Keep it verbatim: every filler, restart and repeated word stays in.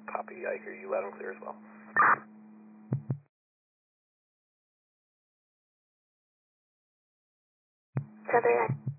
Copy, I hear you loud and clear as well. Southern